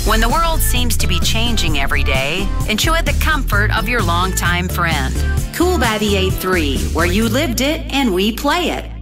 When the world seems to be changing every day, enjoy the comfort of your longtime friend. Cool by the A3, where you lived it and we play it.